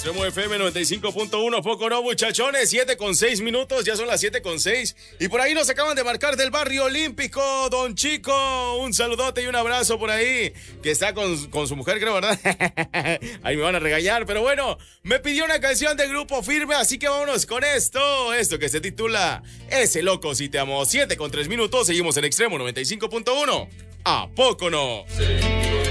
Extremo FM 95.1, poco no, muchachones, 7:06, ya son las 7:06. Y por ahí nos acaban de marcar del Barrio Olímpico, Don Chico. Un saludote y un abrazo por ahí, que está con su mujer, creo, ¿verdad? Ahí me van a regañar, pero bueno, me pidió una canción de Grupo Firme, así que vámonos con esto que se titula Ese loco si te amo. 7:03, seguimos en Extremo 95.1. ¿A poco no? Sí.